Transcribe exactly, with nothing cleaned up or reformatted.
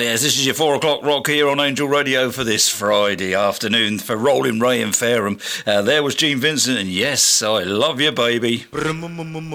yes, this is your four o'clock rock here on Angel Radio for this Friday afternoon for Rolling Ray and Fairham. Uh, there was Gene Vincent, and yes, I love you, baby.